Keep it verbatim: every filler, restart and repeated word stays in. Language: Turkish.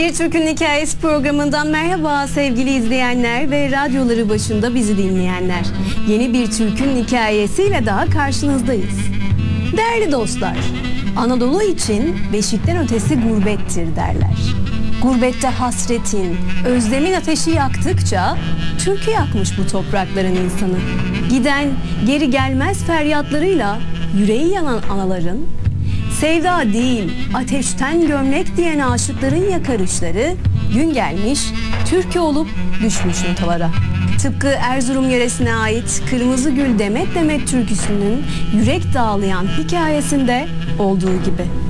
Bir Türk'ün Hikayesi programından merhaba sevgili izleyenler ve radyoları başında bizi dinleyenler. Yeni bir Türk'ün hikayesiyle daha karşınızdayız. Değerli dostlar, Anadolu için beşikten ötesi gurbettir derler. Gurbette hasretin, özlemin ateşi yaktıkça türkü yakmış bu toprakların insanı. Giden geri gelmez feryatlarıyla yüreği yanan anaların, sevda değil ateşten gömlek diyen aşıkların yakarışları gün gelmiş türkü olup düşmüş notalara. Tıpkı Erzurum yöresine ait Kırmızı Gül Demet Demet türküsünün yürek dağlayan hikayesinde olduğu gibi.